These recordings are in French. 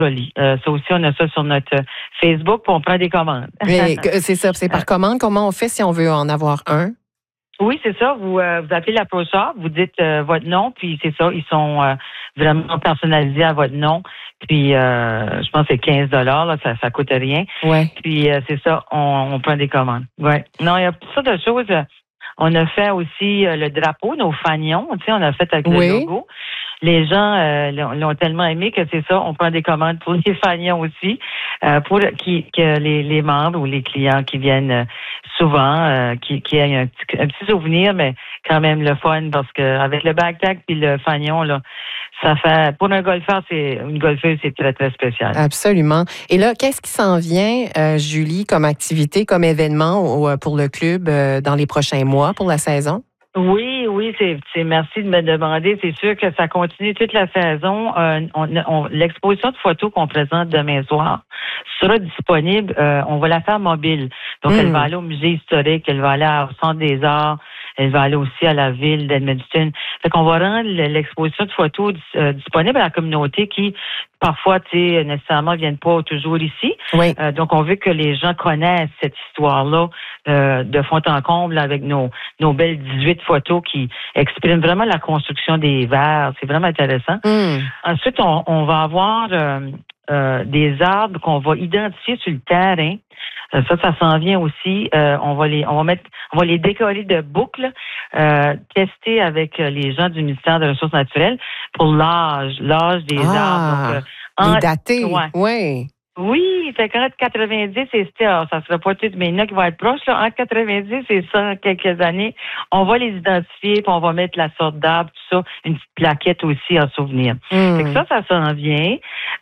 joli. Ça aussi, on a ça sur notre Facebook, puis on prend des commandes. Mais c'est ça, c'est par commande. Comment on fait si on veut en avoir un? Oui, c'est ça. Vous appelez la Pro Shop, vous dites votre nom, puis c'est ça. Ils sont vraiment personnalisés à votre nom. Puis je pense que c'est 15 là, ça coûte rien. Ouais. Puis c'est ça, on prend des commandes. Ouais. Non, il y a toutes sortes de choses. On a fait aussi le drapeau, nos fanions, tu sais, on a fait avec le logo. Les gens l'ont tellement aimé que c'est ça, on prend des commandes pour les fanions aussi, pour que les membres ou les clients qui viennent souvent, qui aient un petit souvenir, mais quand même le fun, parce que avec le backpack puis le fanion, là, ça fait, pour un golfeur, une golfeuse, c'est très, très spécial. Absolument. Et là, qu'est-ce qui s'en vient, Julie, comme activité, comme événement pour le club dans les prochains mois pour la saison? Oui, c'est merci de me demander. C'est sûr que ça continue toute la saison. L'exposition de photos qu'on présente demain soir sera disponible. On va la faire mobile. Donc, elle va aller au musée historique, elle va aller au Centre des Arts, elle va aller aussi à la ville d'Edmundston. Fait qu'on va rendre l'exposition de photos disponible à la communauté qui, parfois, tu sais, nécessairement, viennent pas toujours ici. Oui. Donc, on veut que les gens connaissent cette histoire-là de fond en comble avec nos belles 18 photos qui expriment vraiment la construction des verres. C'est vraiment intéressant. Ensuite, on va avoir des arbres qu'on va identifier sur le terrain. Ça s'en vient aussi. On va les décorer de boucles, tester avec les gens du ministère des Ressources naturelles pour l'âge des arbres. Donc, les dater, ouais. Oui, c'est quand 90 et ça sera pas tout, mais il y en a qui vont être proches, là, entre 90 et 100 quelques années. On va les identifier, puis on va mettre la sorte d'arbre, tout ça, une petite plaquette aussi en souvenir. Fait que ça s'en vient.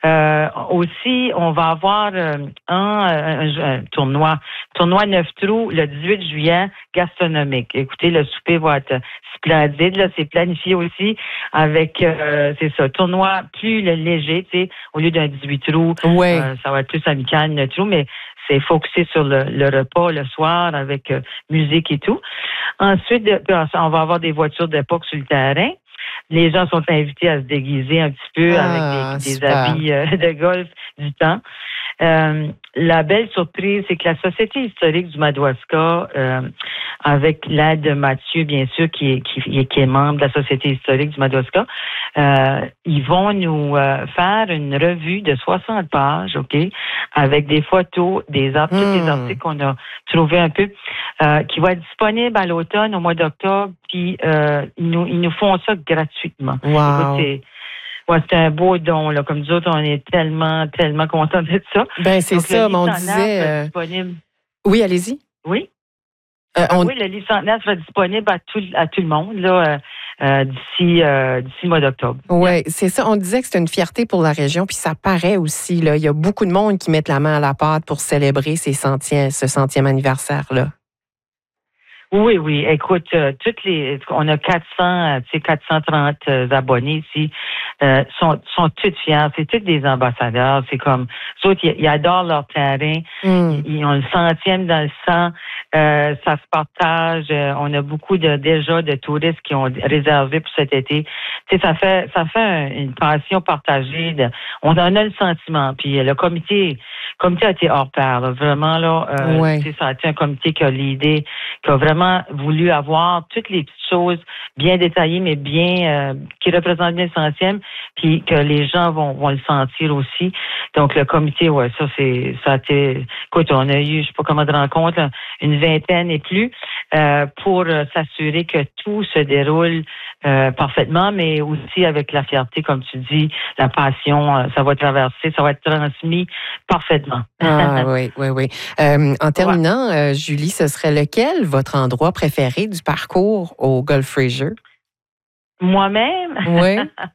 Aussi, on va avoir un tournoi 9 trous le 18 juillet, gastronomique. Écoutez, le souper va être splendide, là, c'est planifié aussi avec, c'est ça, tournoi plus léger, tu sais, au lieu d'un 18 trous. Ouais. Ça va être plus amical, 9 trous, mais c'est focusé sur le repas le soir avec musique et tout. Ensuite, on va avoir des voitures d'époque sur le terrain. Les gens sont invités à se déguiser un petit peu avec des habits de golf du temps. La belle surprise, c'est que la Société historique du Madawaska, avec l'aide de Mathieu, bien sûr, qui est membre de la Société historique du Madawaska, ils vont nous faire une revue de 60 pages, OK, avec des photos, tous les articles qu'on a trouvés un peu, qui va être disponible à l'automne, au mois d'octobre, puis ils nous font ça gratuitement. Wow. Écoute, c'est un beau don, là. Comme nous autres, on est tellement, tellement contents de ça. Ben, c'est donc, ça, mais on disait... disponible. Oui, allez-y. Oui. Oui, le livre centenaire sera disponible à tout le monde, là, d'ici le mois d'octobre. Oui, c'est ça. On disait que c'est une fierté pour la région, puis ça paraît aussi, là. Il y a beaucoup de monde qui mettent la main à la pâte pour célébrer ce 100e anniversaire-là. Oui. Écoute, on a 430 abonnés ici, sont toutes fiers. C'est tous des ambassadeurs. C'est comme, eux autres, ils adorent leur terrain. Ils ont le 100e dans le sang. Ça se partage. On a beaucoup déjà de touristes qui ont réservé pour cet été. Tu sais, ça fait une passion partagée. On en a le sentiment. Puis le comité a été hors pair, là. Vraiment, là, ça a été un comité qui a l'idée, qui a vraiment voulu avoir toutes les petites choses bien détaillées, mais bien qui représentent bien le 100e, puis que les gens vont le sentir aussi. Donc le comité, ça a été. Écoute, on a eu, je sais pas comment de rencontres, là, une vingtaine et plus pour s'assurer que tout se déroule parfaitement, mais aussi avec la fierté, comme tu dis, la passion, ça va traverser, ça va être transmis parfaitement. Oui. En terminant, Julie, ce serait lequel votre endroit préféré du parcours au Golf Fraser? Moi-même? Oui.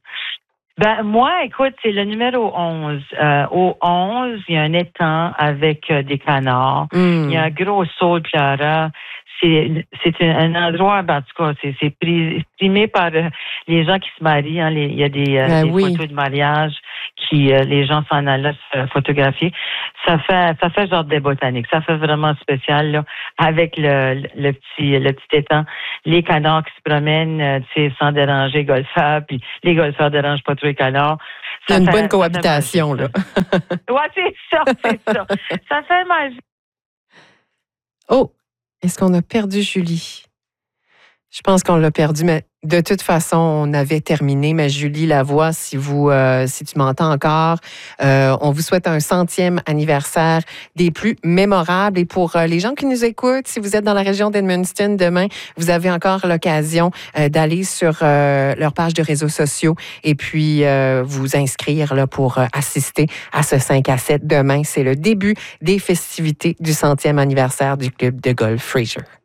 Moi, écoute, c'est le numéro 11. Au 11, il y a un étang avec des canards. Il y a un gros saule pleura. C'est un endroit, en tout cas, c'est primé par les gens qui se marient. Hein, il y a des photos de mariage les gens s'en allaient se photographier. Ça fait genre des botaniques. Ça fait vraiment spécial, là, avec le petit étang. Les canards qui se promènent, sans déranger les golfeurs, puis les golfeurs dérangent pas trop les canards. Il y a une bonne cohabitation, là. Ouais, c'est ça. Ça fait magie. Oh, est-ce qu'on a perdu Julie? Je pense qu'on l'a perdu, mais de toute façon, on avait terminé. Mais Julie Lavoie, si tu m'entends encore, on vous souhaite un 100e anniversaire des plus mémorables. Et pour les gens qui nous écoutent, si vous êtes dans la région d'Edmundston demain, vous avez encore l'occasion d'aller sur leur page de réseaux sociaux et puis vous inscrire là, pour assister à ce 5 à 7 demain. C'est le début des festivités du 100e anniversaire du club de golf Fraser.